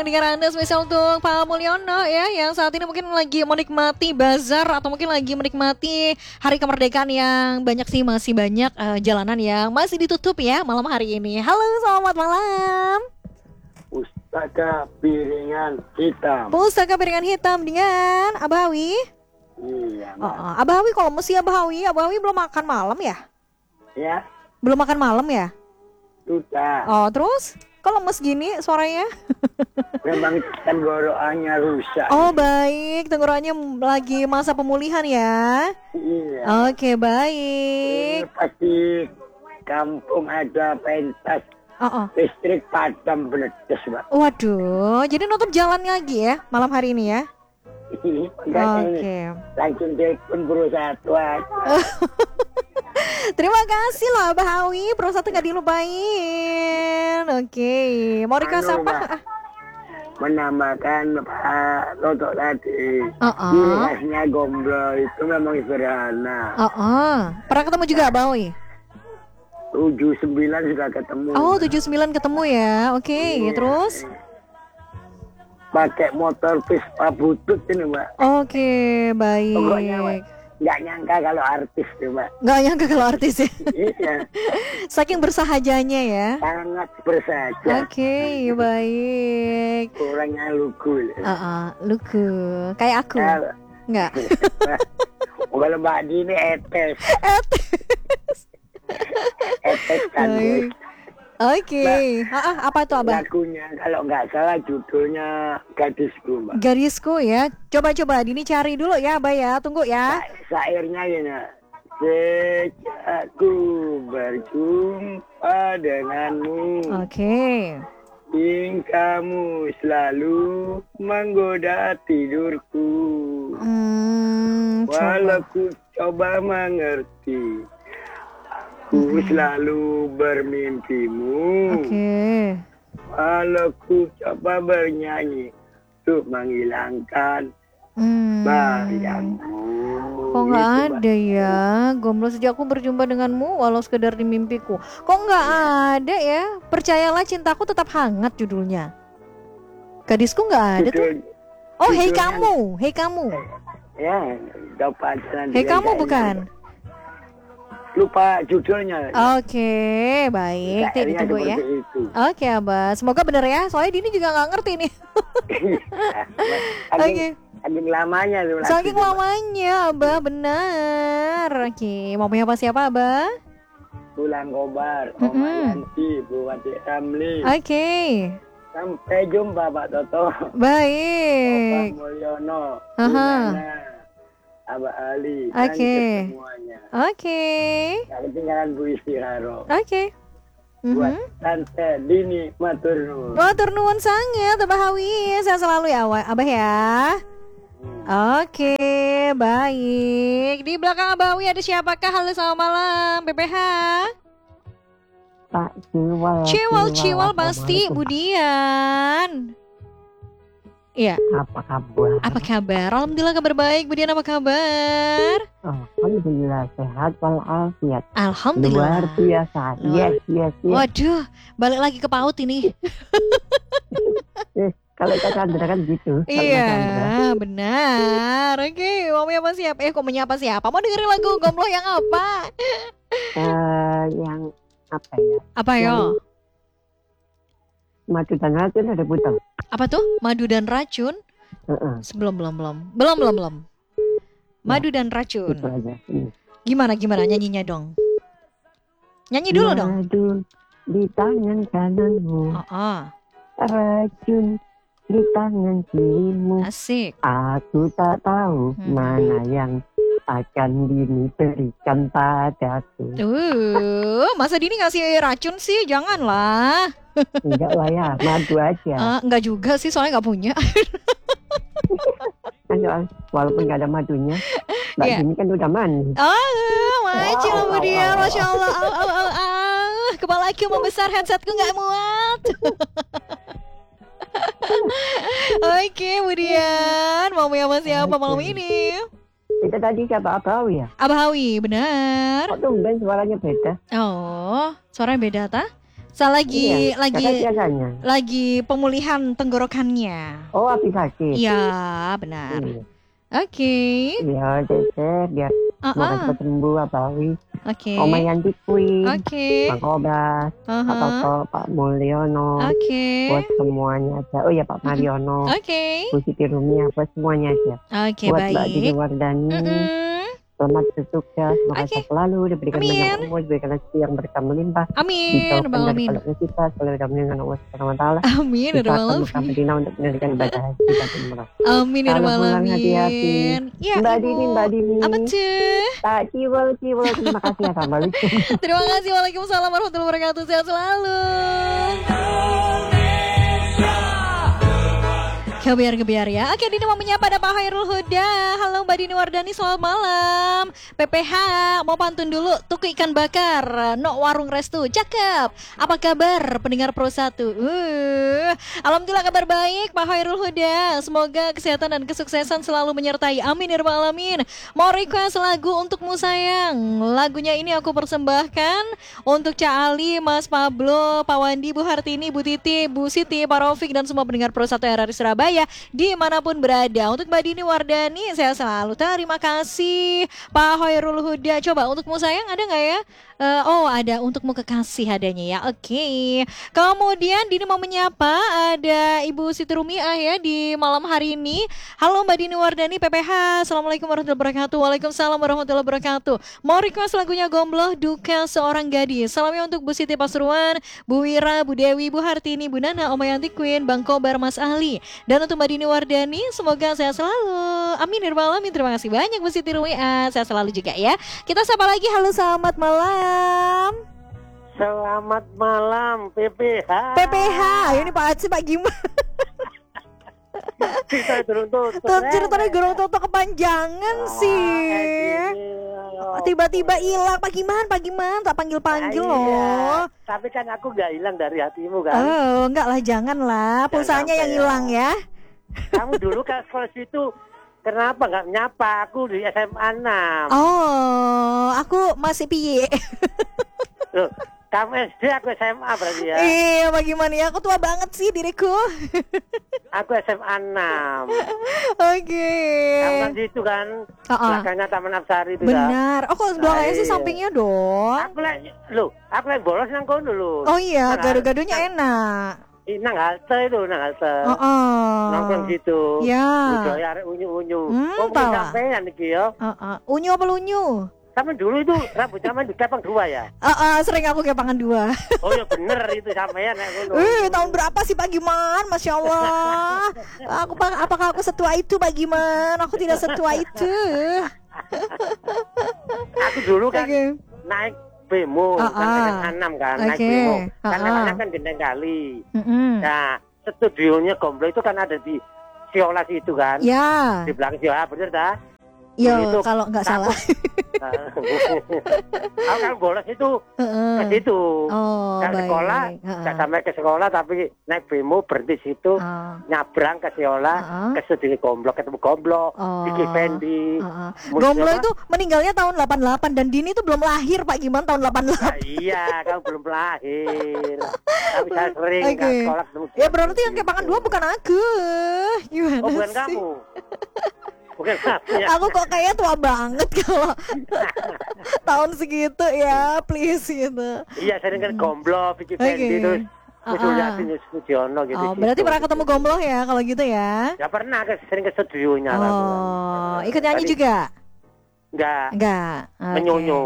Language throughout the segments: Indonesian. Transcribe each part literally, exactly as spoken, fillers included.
Dengar Anda spesial untuk Pak Mulyono ya, yang saat ini mungkin lagi menikmati bazar atau mungkin lagi menikmati hari kemerdekaan yang banyak sih, masih banyak uh, jalanan yang masih ditutup ya malam hari ini. Halo, selamat malam. Pustaka piringan hitam. Pustaka piringan hitam dengan Abah Hawi. Iya. Oh, oh. Abah Hawi, kalau mesti Abah Hawi, Abah Hawi belum makan malam ya? Ya. Belum makan malam ya? Sudah. Oh, terus? Kok lemes gini suaranya? Memang tenggorokannya rusak. Oh baik, tenggorokannya lagi masa pemulihan ya. Iya. Oke baik. Ini pasti kampung ada pentas. Oh, oh. Listrik padam meletus, Mbak. Waduh, jadi nutup jalan lagi ya malam hari ini ya? Oke. Okay. Langsung telepon berusaha aja. Terima kasih loh Abah Hawi, Pro satu gak dilupain. Oke, okay. Mau request Anu, apa? Mbak, menambahkan Pak Toto tadi. Uh-uh. Ciri khasnya Gomblo itu memang sederhana. Uh-uh. Pernah ketemu juga Abah Hawi? tujuh sembilan sudah ketemu. Oh, tujuh sembilan ketemu ya. Oke, okay. Iya. Terus? Pakai motor Vespa butut ini, Mbak. Oke, okay, baik. Pokoknya, Mbak, nggak nyangka kalau artis tuh, Mbak. Nggak nyangka kalau artis ya. Iya. Saking bersahajanya ya. Sangat bersahaja. Oke, okay, baik. Orangnya lugu. Uh-uh, lugu. Kayak aku. Kalau... Nggak. Kalau Mbak Dini etes. Etes. Etes kan. Oke. Okay. Ah, apa tuh Abah? Lagunya kalau nggak salah judulnya Gadisku, Mbak. Gadisku ya. Coba-coba Dini cari dulu ya Abah ya. Tunggu ya. Sa Sairnya ini. Sejak ku berjumpa denganmu. Oke. Okay. Ing kamu selalu menggoda tidurku. Hmm, Walau ku coba mengerti, ku hmm. selalu bermimpimu. Oke. Okay. Walau ku coba bernyanyi untuk menghilangkan hmm. bayangmu. Kok nggak ada ya? Gomblo sejak aku berjumpa denganmu walau sekedar di mimpiku. Kok nggak ada ya? Percayalah cintaku tetap hangat judulnya. Gadisku nggak ada Judul, tuh. Oh, hei kamu, hei kamu. Ya, dapat. Hei kamu bukan? Lupa judulnya. Oke, okay, baik. Nanti ditunggu ya. Oke, okay, Abah. Semoga benar ya. Soalnya Dini juga nggak ngerti nih. Oke. Okay. Saking lamanya tuh. Saking lamanya, Abah, benar. Oke, okay. Mau punya apa siapa, Abah? Bulan Kobar, Om mm-hmm. Yanti, Bu Wati Ramli. Oke. Okay. Sampai jumpa Pak Toto. Baik. Pak Mulyono. Aha. Abah Ali. Oke. Okay. Semuanya. Oke. Okay. Gak ketinggalan Bu Istiharo. Oke. Okay. Buat mm-hmm. Tante Dini matur nuwun. Matur nuwun sangat Abah Hawi. Saya selalu ya Abah ya. Oke, okay, baik. Di belakang Abah Hawi ada siapakah? Halo, selamat malam, B P H. Pak Ciwal. Ciwal, Ciwal pasti Budian. Iya. Apa kabar? Apa kabar? Alhamdulillah kabar baik. Budian apa kabar? Oh, alhamdulillah sehat walafiat. Alhamdulillah. Luar biasa. Yes, yes, yes. Waduh, balik lagi ke PAUD ini. eh, kalau Kak Sandra kan gitu. Iya, benar. Oke, mau menyapa siapa? Eh, kok menyapa siapa? Mau dengerin lagu Gomblo yang apa? uh, yang apa ya? Apa ya? Madu dan racun ada putar. Apa tuh? Madu dan racun? Uh-uh. Sebelum belum belum. Belum belum belum. Madu dan racun. Itu aja. Hmm. Gimana gimana nyanyinya dong? Nyanyi dulu Madu dong. Madu di tangan kananmu. Uh-uh. Racun di tangan kirimu. Asik. Aku tak tahu hmm. mana yang akan Dini berikan padaku. Uh, masa Dini ngasih racun sih? Janganlah. Enggak lah ya, madu aja. Uh, enggak juga sih, soalnya nggak punya. Walaupun nggak ada madunya, Mbak yeah. Dini kan udah mandi. Oh, maju oh, oh, dia, oh, masya Allah. Oh, oh, oh, oh. Kepalaku membesar, headsetku nggak muat. Oke, Budian, mau menyapa siapa malam ini? Itu tadi siapa? Abah Hawi ya? Abah Hawi, benar. Kok tumben suaranya beda? Oh, suaranya beda ta? Saya lagi Iya, lagi kakak biasanya. lagi pemulihan tenggorokannya. Oh, habis sakit. Iya, benar. Iya, Oke. iya, Cece, biar semoga Uh-uh. cepat sembuh, Abawi. Oke. Oma Yanti Queen, Oke. Bang Obas, Pak Uh-huh. Toto, Pak Mulyono, Oke. buat semuanya aja. Oh ya Pak Mariono, Oke. Bu Siti Rumia, buat semuanya aja. Oke, Buat Mbak Dini baik. Wardani, Mm-mm. selamat bertugas, semoga Oke. sehat selalu, diberikan Amin. banyak umur, diberikan rezeki yang berkah melimpah, Amin, dijauhkan Bang dari Amin. pelaknya kita, selalu dalam Allah Subhanahu Wa Taala. Amin, ya Kita Rabbal akan Mekah Alamin. Madinah untuk menunaikan ibadah haji dan umrah. Amin, ya Kalau Rabbal pulang hati-hati. Alamin. Ya, Mbak Ibu. Dini, Mbak Dini. Apa tuh? Tak ciwel ciwel, terima kasih ya, Assalamualaikum. Terima kasih. Waalaikumsalam warahmatullahi wabarakatuh. Sehat selalu. Kebiar-kebiar ya. Oke, Dini mau menyapa ada Pak Hairul Huda. Halo Mbak Dini Wardani, selamat malam. P P H mau pantun dulu. Tuku ikan bakar, no warung restu. Cakep. Apa kabar pendengar Pro satu? Uh, Alhamdulillah kabar baik Pak Hairul Huda. Semoga kesehatan dan kesuksesan selalu menyertai. Amin ya rabbal alamin. Mau request lagu untukmu sayang. Lagunya ini aku persembahkan untuk Cak Ali, Mas Pablo, Pak Wandi, Bu Hartini, Bu Titi, Bu Siti, Pak Raufik dan semua pendengar Pro satu R R I Surabaya dimanapun berada. Untuk Mbak Dini Wardani saya selalu terima kasih. Pak Hairul Huda, coba untukmu sayang ada nggak ya? Uh, oh ada untukmu kekasih adanya ya. Oke. Okay. Kemudian Dini mau menyapa ada Ibu Siti Rumiah ya di malam hari ini. Halo Mbak Dini Wardani P P H. Assalamualaikum warahmatullahi wabarakatuh. Waalaikumsalam warahmatullahi wabarakatuh. Mau request lagunya Gombloh Duka Seorang Gadis. Salamnya untuk Bu Siti Pasuruan, Bu Wira, Bu Dewi, Bu Hartini, Bu Nana, Oma Yanti Queen, Bang Kobar, Mas Ahli. Dan untuk Mbak Dini Wardani semoga sehat selalu. Amin ya rabbal alamin. Terima kasih banyak Bu Siti Rumiah. Sehat selalu juga ya. Kita sapa lagi. Halo selamat malam. Selamat malam P P H. P P H, ini Pak Aci Pak Gimana? Kita teruntuk. Tuh ceritanya gerong toto kepanjangan sih. Tiba-tiba hilang Pak Giman, Pak Giman, tak panggil-panggil loh. Tapi kan aku gak hilang dari hatimu kan. Oh, enggak lah, jangan lah. Pulsanya yang hilang ya. Kamu dulu kan sekolah situ kenapa nggak nyapa aku di S M A enam? Oh, aku masih piye. Loh, kamu S D, aku S M A berarti ya? Iya, bagaimana ya? Aku tua banget sih diriku. Aku S M A enam. Oke. Kamu kan situ kan? Uh-uh. Belakangnya Taman Apsari itu ya? Benar. Oh, kok belakangnya sih Iya. sampingnya dong. Aku lagi, loh, aku lagi bolos nang kono dulu. Oh iya, Nang- gado-gadonya enak. Ih, nang halte itu, nang halte. Oh, oh. Nongkrong gitu. Ya. Udah ya arek unyu-unyu. Hmm, Oh, mungkin pala. sampean iki ya. Uh, uh. Unyu apa lunyu? Sama dulu itu rambut zaman di kepang dua ya. Uh, uh, sering aku kepangan dua. Oh ya bener itu sampean nek ngono. Eh, tahun berapa sih Pak Giman? Masya Allah. Aku apakah aku setua itu Pak Giman? Aku tidak setua itu. Aku dulu kan Oke. naik bemo Ah, kan ah. S M A enam kan naik Oke. bemo. Kan Ah, namanya ah. kan gendeng kali. Mm-mm. Nah, studionya Gomblo itu kan ada di Siolas itu kan. Ya, Di belakang Siolas, bener dah? yo Itu kalau nggak salah. Aku kan bolos itu ke Heeh. situ. Oh, Kan baik. sekolah, Heeh. nggak sampai ke sekolah tapi naik bemo berhenti situ, Ah. nyabrang ke Siola, Heeh. ke studio Gomblo, ketemu Gomblo, Oh. Diki Fendi. Heeh. Mus- Gomblo apa? itu meninggalnya tahun delapan puluh delapan dan Dini itu belum lahir Pak Giman tahun delapan puluh delapan. Nah, iya, kamu belum lahir. Tapi saya sering Oke. ke sekolah ketemu. Ya berarti yang kepangan dua bukan aku. Gimana Oh, bukan sih? kamu. Bukan kamu ya. Aku kok kayak tua banget kalau tahun segitu ya, please gitu. Iya, sering ke Gomblo, Diki Oke. Fendi terus. Ah, Musuh ah. Yasin Sudiono gitu. Oh, berarti gitu. pernah ketemu Gomblo ya kalau gitu ya? Ya pernah ke sering ke studionya lah. Oh, ikut nyanyi Tadi- juga? Enggak. Enggak. Oke. Menyonyo.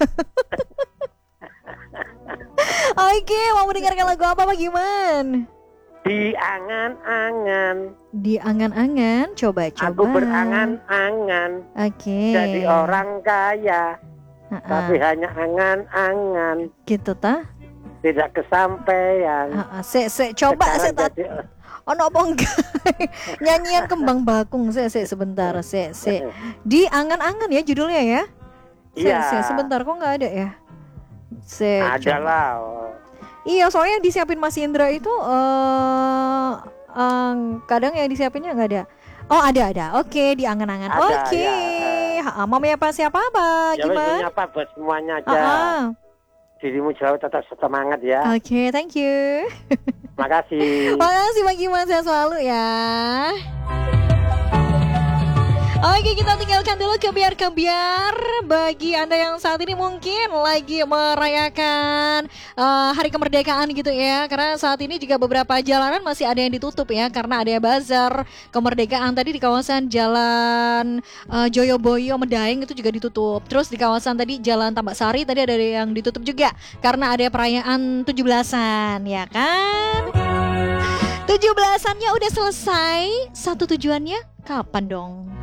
Oke, mau mendengarkan lagu apa Pak Giman? Di angan-angan, Di angan-angan, coba coba. aku berangan-angan Oke. jadi orang kaya, Ah, ah. tapi hanya angan-angan, Gitu tah? tidak kesampaian. Ah, ah. Se, se, coba se, Sekarang tat- jadi- ono apa enggak? Nyanyian kembang bakung, se, se, sebentar, se, se. Di angan-angan ya judulnya ya? Se, Iya. se, sebentar, kok nggak ada ya? Se, Ada coba. lah. Iya, soalnya yang disiapin Mas Indra itu eh eh, kadang yang disiapinnya nggak ada. Oh, ada ada. Oke, di angan-angan. Ada, Oke. ya. Ha, mau menyapa siapa apa? Ya wes Gimana? nyapa buat semuanya Ah, aja. ah. dirimu selalu tetap semangat ya. Oke, thank you. Makasih. Makasih Bang Iman, sehat selalu ya. Oke, kita tinggalkan dulu kebiar-kebiar bagi Anda yang saat ini mungkin lagi merayakan uh, hari kemerdekaan gitu ya. Karena saat ini juga beberapa jalanan masih ada yang ditutup ya, karena ada bazar kemerdekaan tadi di kawasan Jalan uh, Joyoboyo Medaeng itu juga ditutup. Terus di kawasan tadi Jalan Tambak Sari tadi ada yang ditutup juga karena ada perayaan tujuh belasan ya kan. tujuh belasannya udah selesai, satu tujuannya kapan dong?